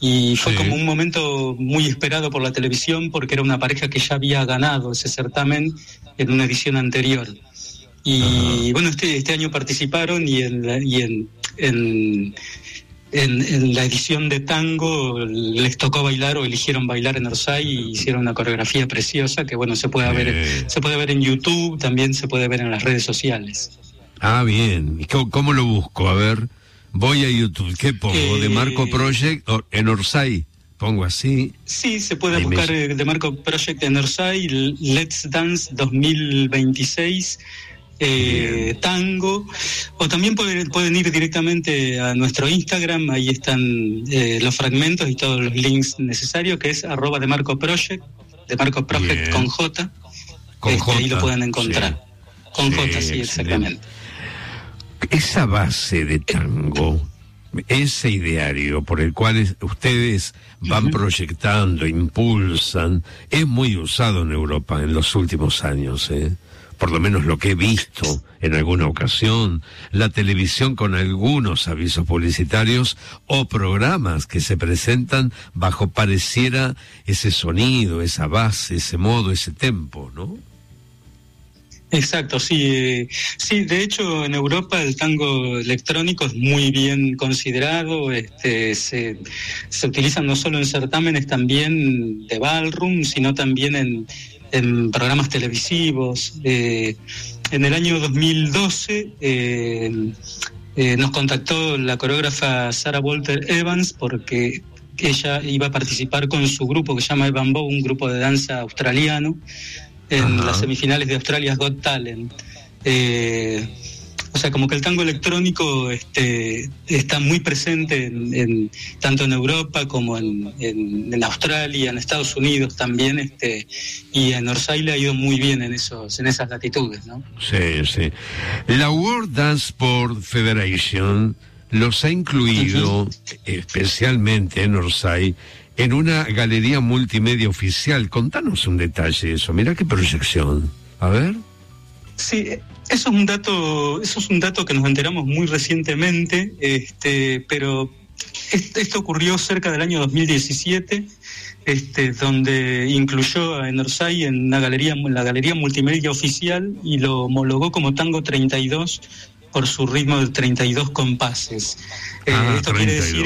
Y fue como un momento muy esperado por la televisión porque era una pareja que ya había ganado ese certamen en una edición anterior. Y bueno, este año participaron y en la edición de tango les tocó bailar o eligieron bailar en Orsay y hicieron una coreografía preciosa que bueno se puede ver en YouTube, también se puede ver en las redes sociales. Ah, bien. ¿Y cómo lo busco? A ver, voy a YouTube. ¿Qué pongo? ¿De Marco Project en Orsay? Pongo así. Sí, se puede buscar de Marco Project en Orsay, Let's Dance 2026. Tango, o también pueden ir directamente a nuestro Instagram, ahí están los fragmentos y todos los links necesarios, que es @de Marco Project, de Marco Project con J, ahí lo pueden encontrar. Con J, sí, exactamente. Esa base de tango, ese ideario por el cual ustedes van proyectando, impulsan, es muy usado en Europa en los últimos años, por lo menos lo que he visto en alguna ocasión, la televisión con algunos avisos publicitarios o programas que se presentan bajo pareciera ese sonido, esa base, ese modo, ese tempo, ¿no? Exacto, sí. Sí, de hecho en Europa el tango electrónico es muy bien considerado, se utilizan no solo en certámenes también de ballroom, sino también en programas televisivos. En el año 2012 nos contactó la coreógrafa Sarah Walter Evans porque ella iba a participar con su grupo que se llama Evan Bow, un grupo de danza australiano, en las semifinales de Australia's Got Talent. O sea, como que el tango electrónico está muy presente tanto en Europa como en Australia, en Estados Unidos también, y en Orsay le ha ido muy bien en esas latitudes, ¿no? Sí, sí. La World Dance Sport Federation los ha incluido, especialmente en Orsay, en una galería multimedia oficial. Contanos un detalle de eso. Mira qué proyección. A ver. Sí, eso es un dato que nos enteramos muy recientemente, pero esto ocurrió cerca del año 2017, donde incluyó en Orsay en la galería multimedia oficial y lo homologó como tango 32 por su ritmo de 32 compases. Esto 32, quiere decir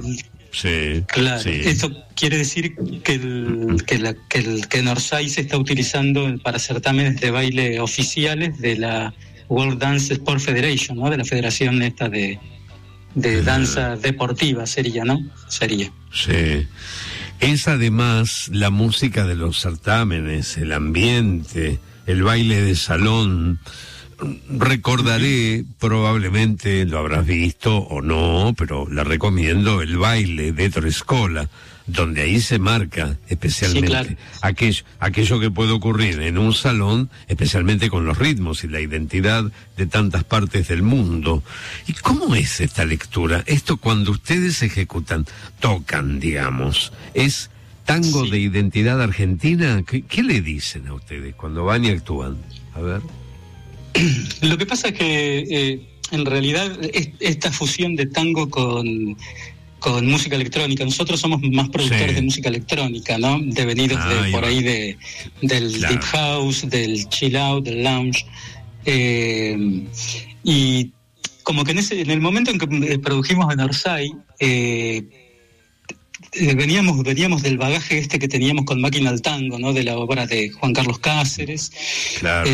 que esto quiere decir que en Orsay se está utilizando para certámenes de baile oficiales de la World Dance Sport Federation, ¿no? De la federación esta de danza deportiva sería. Sí. Es además la música de los certámenes, el ambiente, el baile de salón. Recordaré, probablemente lo habrás visto o no, pero la recomiendo, el baile de Trescola, donde ahí se marca especialmente aquello que puede ocurrir en un salón, especialmente con los ritmos y la identidad de tantas partes del mundo. ¿Y cómo es esta lectura? Esto cuando ustedes ejecutan, tocan, digamos, ¿es tango de identidad argentina? ¿Qué le dicen a ustedes cuando van y actúan? A ver. Lo que pasa es que en realidad esta fusión de tango con música electrónica, nosotros somos más productores de música electrónica, ¿no? Devenidos por ahí del deep house, del chill out, del lounge, y como que en el momento en que produjimos en Orsay, veníamos del bagaje que teníamos con Máquina al Tango, ¿no? De la obra de Juan Carlos Cáceres. Claro,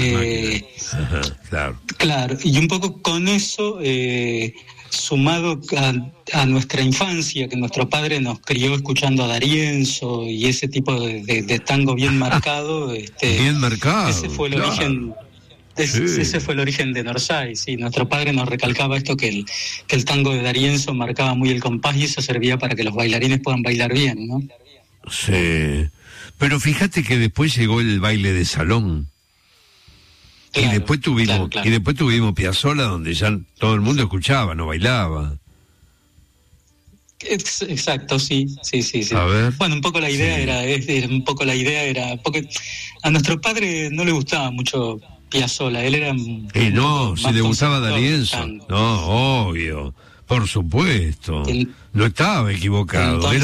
claro, y un poco con eso, sumado a nuestra infancia, que nuestro padre nos crió escuchando a D'Arienzo y ese tipo de tango bien marcado. Bien marcado. Ese fue el origen. Ese fue el origen de Orsay, sí. Nuestro padre nos recalcaba esto, que el tango de D'Arienzo marcaba muy el compás y eso servía para que los bailarines puedan bailar bien, ¿no? Sí, pero fíjate que después llegó el baile de salón. Claro, y después tuvimos Piazzolla, donde ya todo el mundo escuchaba, no bailaba. Exacto, sí. A ver. Bueno, un poco la idea era, porque a nuestro padre no le gustaba mucho Piazzolla, él era si le gustaba D'Arienzo, no, obvio, por supuesto, no estaba equivocado.